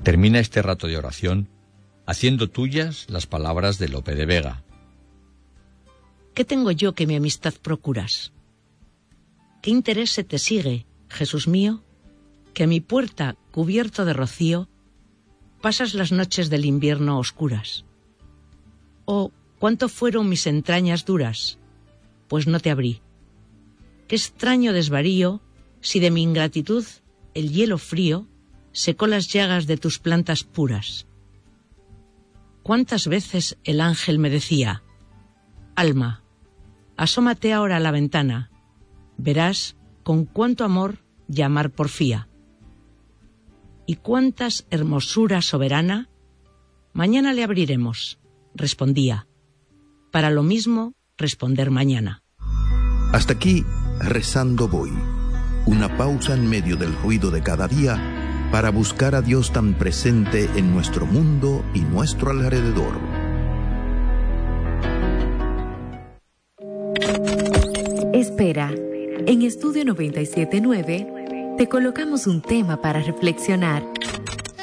Termina este rato de oración haciendo tuyas las palabras de Lope de Vega. ¿Qué tengo yo que mi amistad procuras? ¿Qué interés se te sigue, Jesús mío, que a mi puerta, cubierto de rocío, pasas las noches del invierno oscuras? Oh, cuánto fueron mis entrañas duras, pues no te abrí. Qué extraño desvarío, si de mi ingratitud el hielo frío secó las llagas de tus plantas puras. Cuántas veces el ángel me decía: alma, asómate ahora a la ventana, verás con cuánto amor llamar porfía. Y cuántas hermosura soberana, mañana le abriremos, respondía, para lo mismo responder mañana. Hasta aquí, rezando voy. Una pausa en medio del ruido de cada día para buscar a Dios tan presente en nuestro mundo y nuestro alrededor. Espera, en Estudio 97.9 te colocamos un tema para reflexionar.